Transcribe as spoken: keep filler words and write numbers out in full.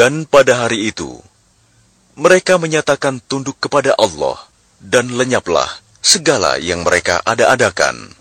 Dan pada hari itu, mereka menyatakan tunduk kepada Allah dan lenyaplah segala yang mereka ada-adakan.